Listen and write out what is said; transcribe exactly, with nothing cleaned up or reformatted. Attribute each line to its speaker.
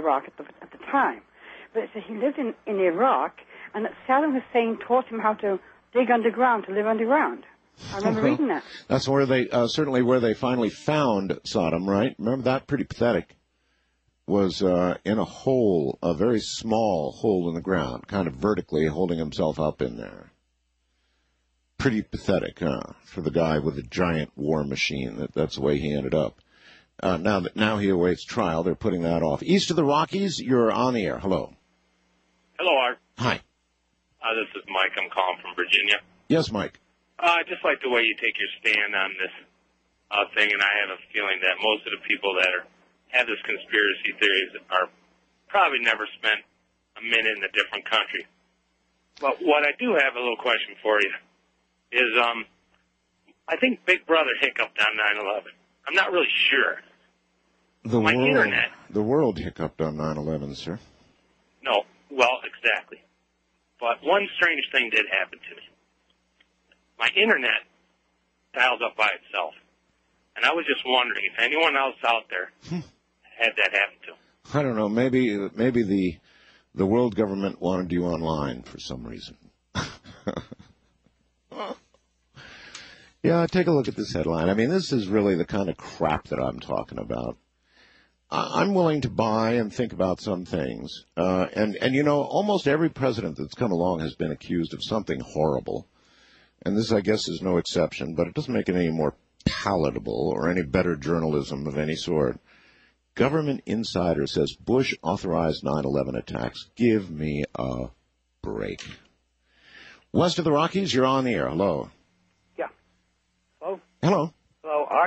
Speaker 1: Iraq at the, at the time. But it says he lived in, in Iraq, and that Saddam Hussein taught him how to dig underground, to live underground. I remember
Speaker 2: well,
Speaker 1: reading that.
Speaker 2: That's where they, uh, certainly where they finally found Saddam, right? Remember that? Pretty pathetic. Was uh, in a hole, a very small hole in the ground, kind of vertically holding himself up in there. Pretty pathetic, huh, for the guy with a giant war machine. That, that's the way he ended up. Uh, now that now he awaits trial, they're putting that off. East of the Rockies, you're on the air. Hello.
Speaker 3: Hello, Art.
Speaker 2: Hi.
Speaker 3: Uh, this is Mike. I'm calling from Virginia.
Speaker 2: Yes, Mike.
Speaker 3: Uh, I just like the way you take your stand on this uh, thing, and I have a feeling that most of the people that are have this conspiracy theories are probably never spent a minute in a different country. But what I do have a little question for you is, um, I think Big Brother hiccuped on nine eleven. I'm not really sure.
Speaker 2: The
Speaker 3: My
Speaker 2: world,
Speaker 3: internet.
Speaker 2: The world hiccuped on nine eleven, sir.
Speaker 3: No, well, exactly. But one strange thing did happen to me. My internet dials up by itself. And I was just wondering if anyone else out there had that happen to.
Speaker 2: I don't know. Maybe maybe the the world government wanted you online for some reason. Yeah, take a look at this headline. I mean, this is really the kind of crap that I'm talking about. I'm willing to buy and think about some things. Uh, and, and, you know, almost every president that's come along has been accused of something horrible. And this, I guess, is no exception, but it doesn't make it any more palatable or any better journalism of any sort. Government insider says Bush authorized nine eleven attacks. Give me a break. West of the Rockies, you're on the air. Hello.
Speaker 4: Yeah. Hello?
Speaker 2: Hello.
Speaker 4: Hello.